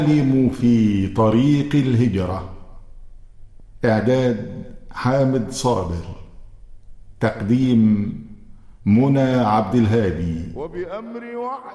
في طريق الهجرة. إعداد حامد صابر. تقديم منى عبد الهادي.